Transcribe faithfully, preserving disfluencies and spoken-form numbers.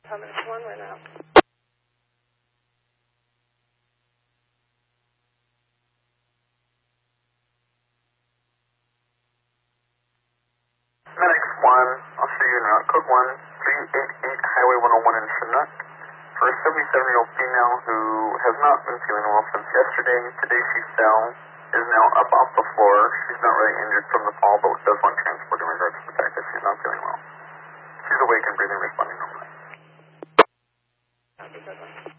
Coming one way now. Medic one, I'll see you now. Code one, three eight eight, Highway one oh one in Chinook. For a seventy-seven-year-old female who has not been feeling well since yesterday. Today she fell, is now up off the floor. She's not really injured from the fall, but does want transport in regards to the fact that she's not feeling well. She's awake and breathing, responding normally. Have a good one.